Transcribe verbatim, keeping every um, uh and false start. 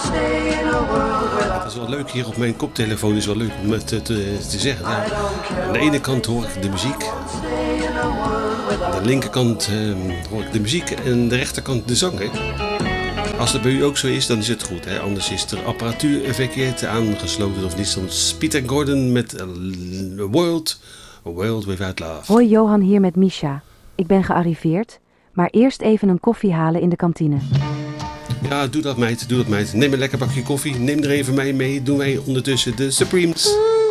Dat is wel leuk hier op mijn koptelefoon, is wel leuk om het te, te, te zeggen. Ja, aan de ene kant hoor ik de muziek. Aan de linkerkant eh, hoor ik de muziek en de rechterkant de zang. Hè? Als dat bij u ook zo is, dan is het goed. Hè? Anders is er apparatuur verkeerd aangesloten of niet. Dan is Peter Gordon met A World, A World Without Love. Hoi Johan, hier met Misha. Ik ben gearriveerd, maar eerst even een koffie halen in de kantine. Ja, doe dat meid, doe dat meid. Neem een lekker bakje koffie, neem er even mij mee. Doen wij ondertussen de Supremes.